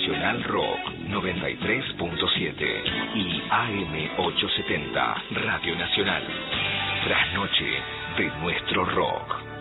Nacional Rock 93.7 y AM 870 Radio Nacional. Trasnoche de nuestro rock.